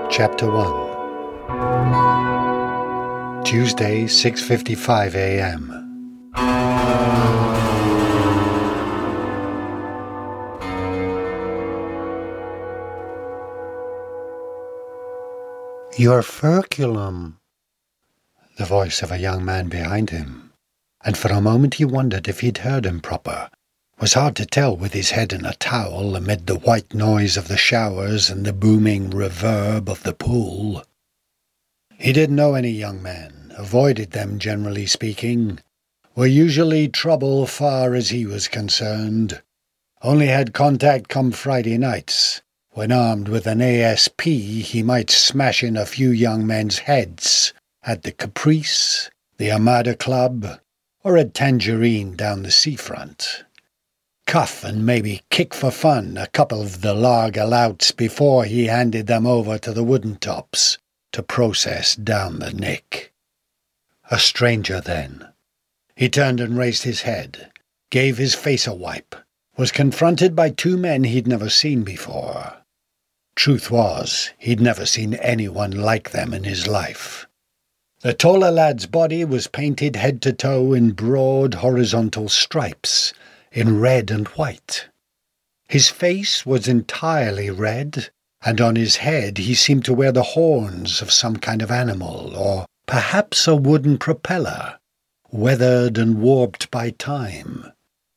Chapter 1. Tuesday, 6:55 a.m. "Your furculum," the voice of a young man behind him, and for a moment he wondered if he'd heard him proper. It was hard to tell with his head in a towel amid the white noise of the showers and the booming reverb of the pool. He didn't know any young men, avoided them generally speaking, were usually trouble far as he was concerned, only had contact come Friday nights, when armed with an ASP he might smash in a few young men's heads at the Caprice, the Armada Club, or at Tangerine down the seafront. Cuff and maybe kick for fun a couple of the lager louts before he handed them over to the wooden tops to process down the neck. A stranger then. He turned and raised his head, gave his face a wipe, was confronted by two men he'd never seen before. Truth was, he'd never seen anyone like them in his life. The taller lad's body was painted head to toe in broad horizontal stripes, in red and white. His face was entirely red, and on his head he seemed to wear the horns of some kind of animal, or perhaps a wooden propeller, weathered and warped by time.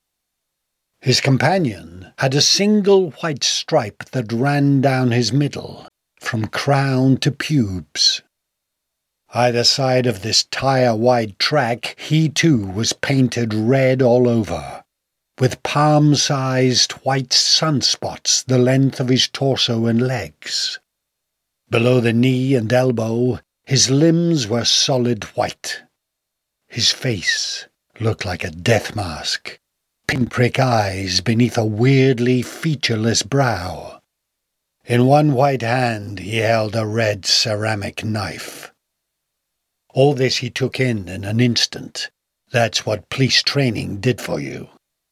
His companion had a single white stripe that ran down his middle, from crown to pubes. Either side of this tire-wide track he too was painted red all over, with palm-sized white sunspots the length of his torso and legs. Below the knee and elbow, his limbs were solid white. His face looked like a death mask, pinprick eyes beneath a weirdly featureless brow. In one white hand he held a red ceramic knife. All this he took in an instant. That's what police training did for you.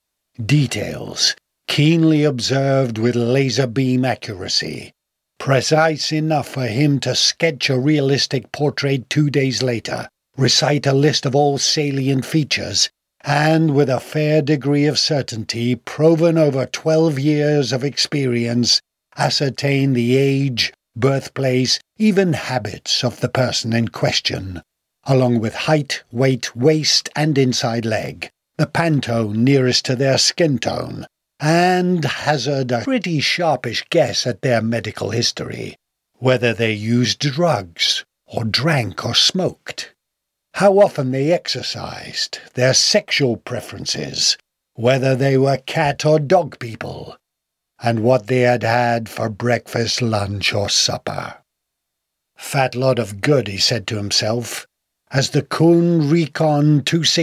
Details, keenly observed with laser beam accuracy, precise enough for him to sketch a realistic portrait 2 days later, recite a list of all salient features, and with a fair degree of certainty, proven over 12 years of experience, ascertain the age, birthplace, even habits of the person in question, along with height, weight, waist, and inside leg, the Pantone nearest to their skin tone, and hazard a pretty sharpish guess at their medical history, whether they used drugs, or drank or smoked, how often they exercised, their sexual preferences, whether they were cat or dog people, and what they had had for breakfast, lunch, or supper. Fat lot of good, he said to himself, as the Kuhn Recon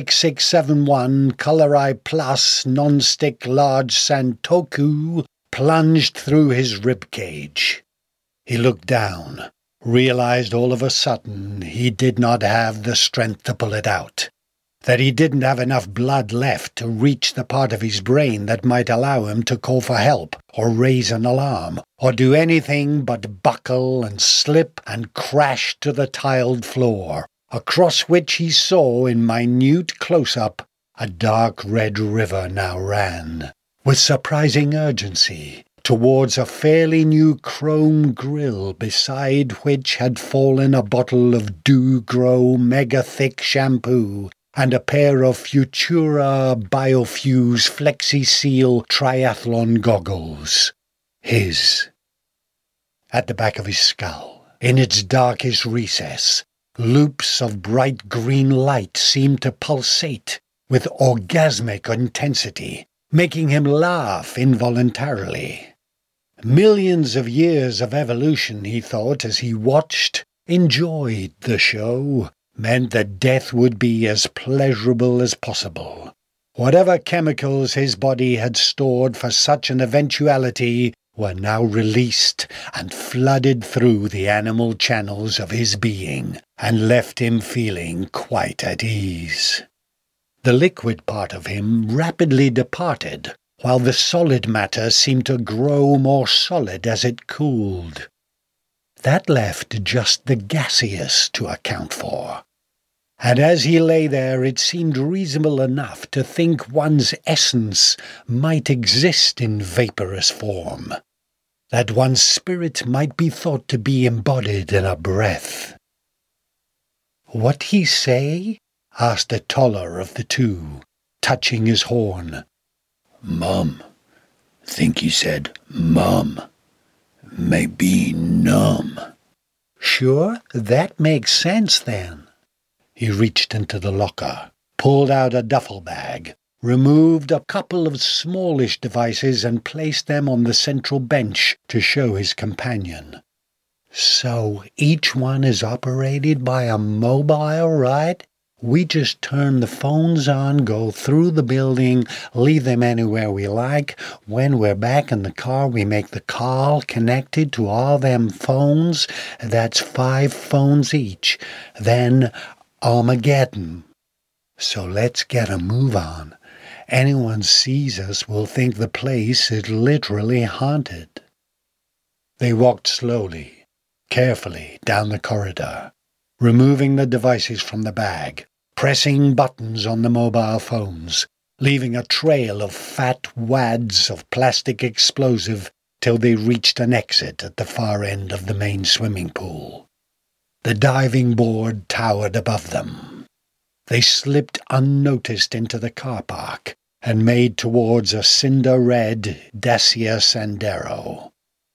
26671 Color Eye Plus non-stick large Santoku plunged through his rib cage. He looked down, realized all of a sudden he did not have the strength to pull it out, that he didn't have enough blood left to reach the part of his brain that might allow him to call for help, or raise an alarm, or do anything but buckle and slip and crash to the tiled floor, across which he saw in minute close-up a dark red river now ran, with surprising urgency, towards a fairly new chrome grill beside which had fallen a bottle of Dew-Grow mega-thick shampoo and a pair of Futura Biofuse Flexi-Seal triathlon goggles. His. At the back of his skull, in its darkest recess, loops of bright green light seemed to pulsate with orgasmic intensity, making him laugh involuntarily. Millions of years of evolution, he thought as he watched, enjoyed the show, meant that death would be as pleasurable as possible. Whatever chemicals his body had stored for such an eventuality were now released and flooded through the animal channels of his being, and left him feeling quite at ease. The liquid part of him rapidly departed, while the solid matter seemed to grow more solid as it cooled. That left just the gaseous to account for. And as he lay there, it seemed reasonable enough to think one's essence might exist in vaporous form, that one's spirit might be thought to be embodied in a breath. "What he say?" asked the taller of the two, touching his horn. "Mum. Think he said mum. Maybe numb." "Sure, that makes sense then." He reached into the locker, pulled out a duffel bag, removed a couple of smallish devices and placed them on the central bench to show his companion. "So each one is operated by a mobile, right? We just turn the phones on, go through the building, leave them anywhere we like. When we're back in the car, we make the call connected to all them phones. That's 5 phones each. Then Armageddon. So let's get a move on. Anyone sees us will think the place is literally haunted." They walked slowly, carefully down the corridor, removing the devices from the bag, pressing buttons on the mobile phones, leaving a trail of fat wads of plastic explosive till they reached an exit at the far end of the main swimming pool. The diving board towered above them. They slipped unnoticed into the car park and made towards a cinder-red Dacia Sandero.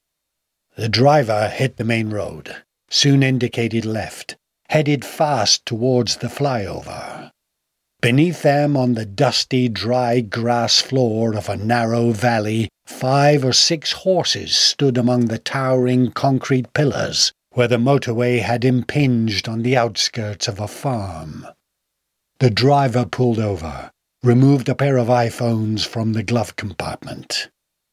The driver hit the main road, soon indicated left, headed fast towards the flyover. Beneath them, on the dusty, dry grass floor of a narrow valley, 5 or 6 horses stood among the towering concrete pillars where the motorway had impinged on the outskirts of a farm. The driver pulled over, removed a pair of iPhones from the glove compartment.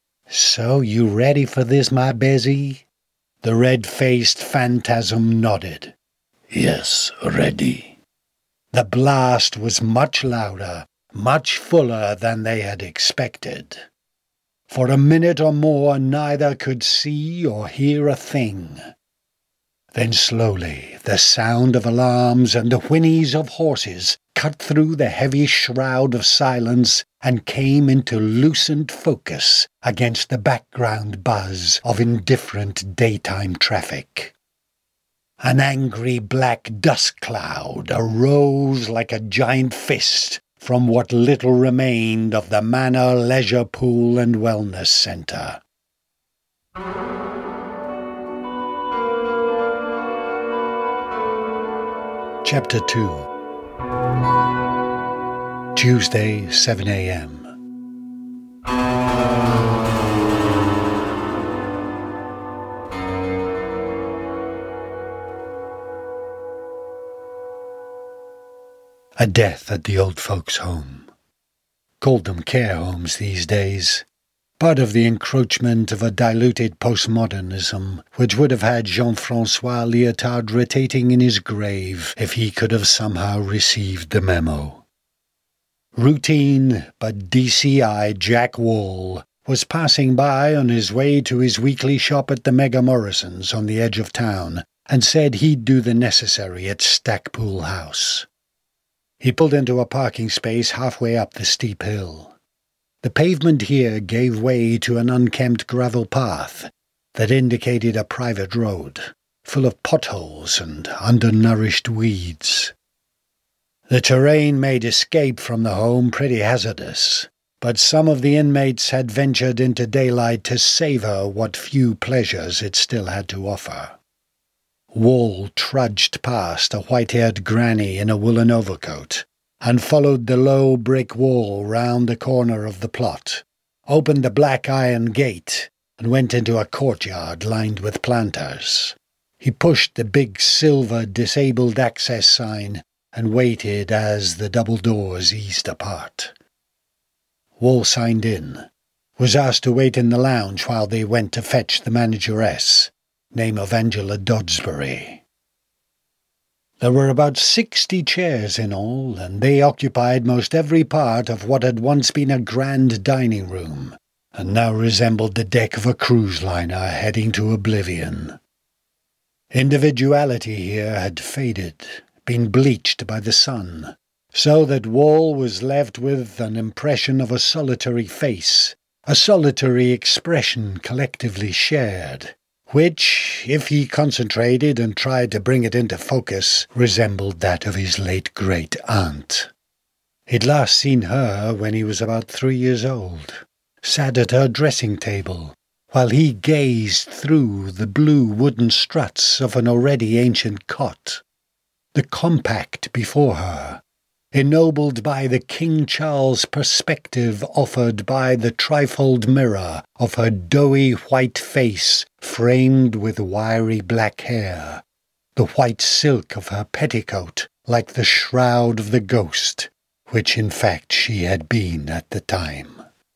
"So you ready for this, my Bezzy?" The red-faced phantasm nodded. "Yes, ready." The blast was much louder, much fuller than they had expected. For a minute or more neither could see or hear a thing. Then slowly the sound of alarms and the whinnies of horses cut through the heavy shroud of silence and came into lucent focus against the background buzz of indifferent daytime traffic. An angry black dust cloud arose like a giant fist from what little remained of the Manor Leisure Pool and Wellness Centre. Chapter 2. Tuesday, 7 a.m. A death at the old folks' home. Called them care homes these days. Part of the encroachment of a diluted postmodernism, which would have had Jean-Francois Lyotard rotating in his grave if he could have somehow received the memo. Routine but DC-eyed Jack Wall was passing by on his way to his weekly shop at the Mega Morrisons on the edge of town and said he'd do the necessary at Stackpool House. He pulled into a parking space halfway up the steep hill. The pavement here gave way to an unkempt gravel path that indicated a private road, full of potholes and undernourished weeds. The terrain made escape from the home pretty hazardous, but some of the inmates had ventured into daylight to savour what few pleasures it still had to offer. Wall trudged past a white-haired granny in a woolen overcoat, and followed the low brick wall round the corner of the plot, opened the black iron gate, and went into a courtyard lined with planters. He pushed the big silver disabled access sign and waited as the double doors eased apart. Wall signed in, was asked to wait in the lounge while they went to fetch the manageress, name of Angela Doddsbury. There were about 60 chairs in all, and they occupied most every part of what had once been a grand dining room, and now resembled the deck of a cruise liner heading to oblivion. Individuality here had faded, been bleached by the sun, so that Wall was left with an impression of a solitary face, a solitary expression collectively shared, which, if he concentrated and tried to bring it into focus, resembled that of his late great-aunt. He'd last seen her when he was about 3 years old, sat at her dressing table, while he gazed through the blue wooden struts of an already ancient cot. The compact before her, ennobled by the King Charles perspective offered by the trifold mirror of her doughy white face framed with wiry black hair, the white silk of her petticoat like the shroud of the ghost, which in fact she had been at the time.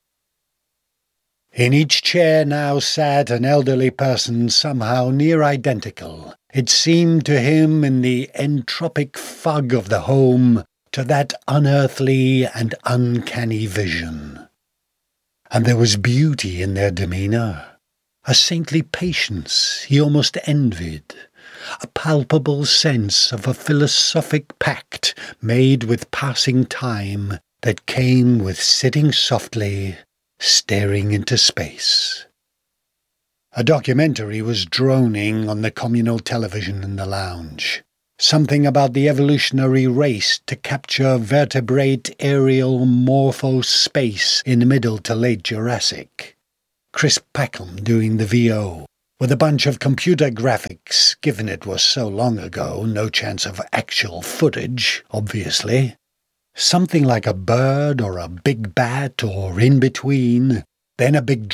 In each chair now sat an elderly person somehow near identical, it seemed to him in the entropic fog of the home, to that unearthly and uncanny vision. And there was beauty in their demeanour, a saintly patience he almost envied, a palpable sense of a philosophic pact made with passing time that came with sitting softly, staring into space. A documentary was droning on the communal television in the lounge. Something about the evolutionary race to capture vertebrate aerial morpho space in middle to late Jurassic. Chris Packham doing the VO, with a bunch of computer graphics, given it was so long ago, no chance of actual footage, obviously. Something like a bird or a big bat or in between, then a big